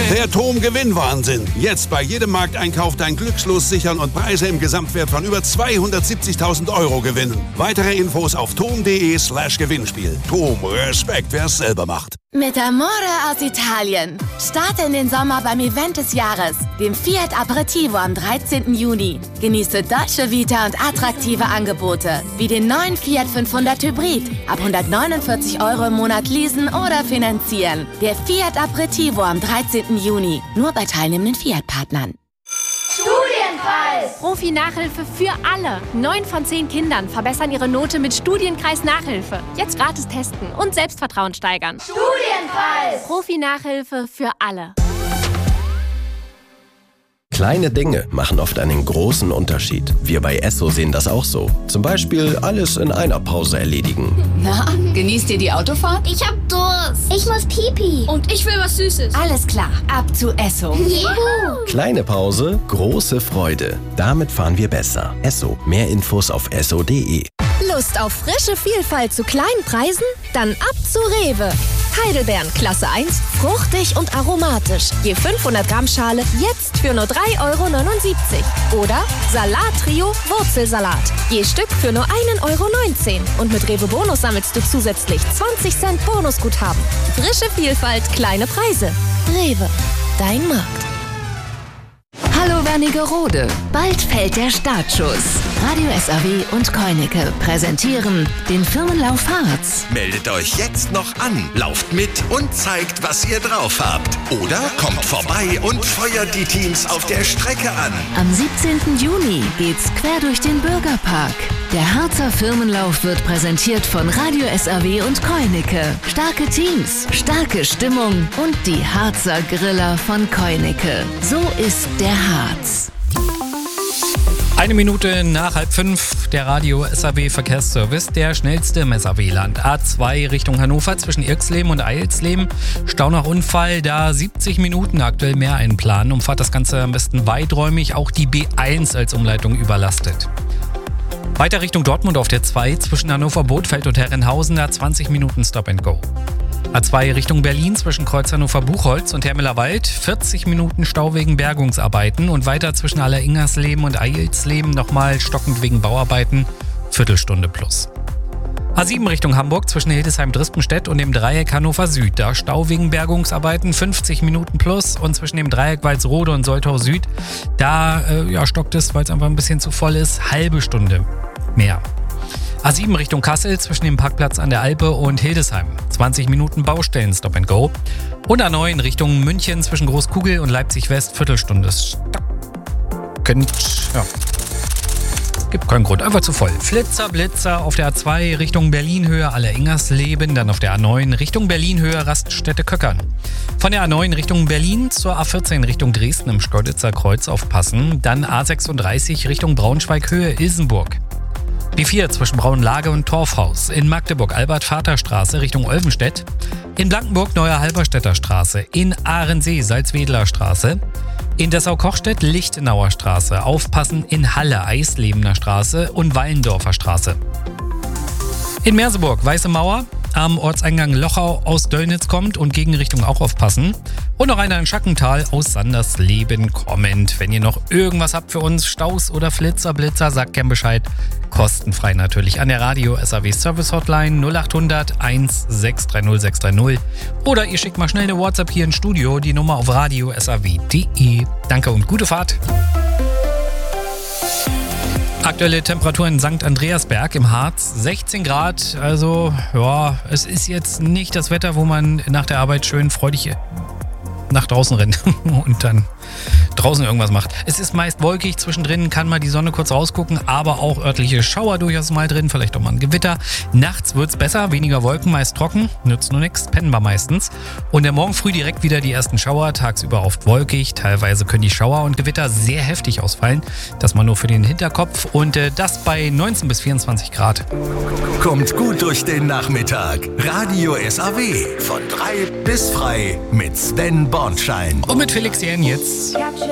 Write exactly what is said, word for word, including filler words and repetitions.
Der T O M Gewinnwahnsinn. Jetzt bei jedem Markteinkauf dein Glückslos sichern und Preise im Gesamtwert von über zweihundertsiebzigtausend Euro gewinnen. Weitere Infos auf tom.de slash Gewinnspiel. T O M, Respekt, wer es selber macht. Mit Amore aus Italien. Starte in den Sommer beim Event des Jahres, dem Fiat Aperitivo am dreizehnten Juni. Genieße Dolce Vita und attraktive Angebote, wie den neuen Fiat fünfhundert Hybrid. Ab hundertneunundvierzig Euro im Monat leasen oder finanzieren. Der Fiat Aperitivo am dreizehnten Juni. Nur bei teilnehmenden Fiat-Partnern. Studienpreis! Profi-Nachhilfe für alle. Neun von zehn Kindern verbessern ihre Note mit Studienkreis-Nachhilfe. Jetzt gratis testen und Selbstvertrauen steigern. Studienpreis! Profi-Nachhilfe für alle. Kleine Dinge machen oft einen großen Unterschied. Wir bei Esso sehen das auch so. Zum Beispiel alles in einer Pause erledigen. Na, genießt ihr die Autofahrt? Ich hab Durst. Ich muss Pipi. Und ich will was Süßes. Alles klar, ab zu Esso. Juhu. Kleine Pause, große Freude. Damit fahren wir besser. Esso. Mehr Infos auf esso punkt de. Lust auf frische Vielfalt zu kleinen Preisen? Dann ab zu Rewe. Heidelbeeren Klasse eins, fruchtig und aromatisch. Je fünfhundert Gramm Schale jetzt für nur drei Euro neunundsiebzig. Oder Salat-Trio Wurzelsalat. Je Stück für nur ein Euro neunzehn. Und mit Rewe Bonus sammelst du zusätzlich zwanzig Cent Bonusguthaben. Frische Vielfalt, kleine Preise. Rewe, dein Markt. Hallo Wernigerode, bald fällt der Startschuss. Radio S A W und Koineke präsentieren den Firmenlauf Harz. Meldet euch jetzt noch an, lauft mit und zeigt, was ihr drauf habt. Oder kommt vorbei und feuert die Teams auf der Strecke an. Am siebzehnten Juni geht's quer durch den Bürgerpark. Der Harzer Firmenlauf wird präsentiert von Radio S A W und Koineke. Starke Teams, starke Stimmung und die Harzer Griller von Koineke. So ist der Harz. Eine Minute nach halb fünf, der Radio S A W Verkehrsservice, der schnellste im S A W-Land. A zwei Richtung Hannover zwischen Irxleben und Eilsleben. Stau nach Unfall, da siebzig Minuten aktuell mehr einplanen. Umfahrt das Ganze am besten weiträumig, auch die B eins als Umleitung überlastet. Weiter Richtung Dortmund auf der zwei zwischen Hannover Bothfeld und Herrenhausen, da zwanzig Minuten Stop and Go. A zwei Richtung Berlin zwischen Kreuz Hannover-Buchholz und Hermelerwald, vierzig Minuten Stau wegen Bergungsarbeiten und weiter zwischen Alleringersleben und Eilsleben nochmal stockend wegen Bauarbeiten, Viertelstunde plus. A sieben Richtung Hamburg zwischen Hildesheim-Drispenstedt und dem Dreieck Hannover Süd, da Stau wegen Bergungsarbeiten, fünfzig Minuten plus und zwischen dem Dreieck Walsrode und Soltau Süd, da äh, ja, stockt es, weil es einfach ein bisschen zu voll ist, halbe Stunde mehr. A sieben Richtung Kassel zwischen dem Parkplatz an der Alpe und Hildesheim. zwanzig Minuten Baustellen Stop and Go. Und A neun Richtung München zwischen Großkugel und Leipzig West. Viertelstunde Stockend. Ja. Gibt keinen Grund, einfach zu voll. Flitzer, Blitzer auf der A zwei Richtung Berlin-Höhe Alleringersleben. Dann auf der A neun Richtung Berlin-Höhe Raststätte Köckern. Von der A neun Richtung Berlin zur A vierzehn Richtung Dresden im Schkeuditzer Kreuz aufpassen. Dann A sechsunddreißig Richtung Braunschweig-Höhe Ilsenburg. B vier zwischen Braunlage und Torfhaus. In Magdeburg Albert-Vater-Straße Richtung Olvenstedt. In Blankenburg Neue Halberstädter Straße. In Ahrensee Salzwedler Straße. In Dessau-Kochstedt Lichtenauer Straße. Aufpassen in Halle Eislebener Straße und Wallendorfer Straße. In Merseburg Weiße Mauer. Am Ortseingang Lochau aus Döllnitz kommt und Gegenrichtung auch aufpassen. Und noch einer in Schackental aus Sandersleben kommend. Wenn ihr noch irgendwas habt für uns, Staus oder Flitzer, Blitzer, sagt gern Bescheid. Kostenfrei natürlich an der Radio S A W Service Hotline null acht hundert eins sechs drei null sechs drei null. Oder ihr schickt mal schnell eine WhatsApp hier ins Studio, die Nummer auf radio s a w punkt de. Danke und gute Fahrt. Aktuelle Temperatur in Sankt Andreasberg im Harz, sechzehn Grad. Also, ja, es ist jetzt nicht das Wetter, wo man nach der Arbeit schön freudig nach draußen rennt und dann draußen irgendwas macht. Es ist meist wolkig, zwischendrin kann mal die Sonne kurz rausgucken, aber auch örtliche Schauer durchaus mal drin, vielleicht auch mal ein Gewitter. Nachts wird's besser, weniger Wolken, meist trocken, nützt nur nichts, pennen wir meistens. Und der Morgen früh direkt wieder die ersten Schauer, tagsüber oft wolkig, teilweise können die Schauer und Gewitter sehr heftig ausfallen. Das mal nur für den Hinterkopf und äh, das bei neunzehn bis vierundzwanzig Grad. Kommt gut durch den Nachmittag. Radio S A W von drei bis frei mit Sven Bornschein. Und mit Felix Jähn jetzt.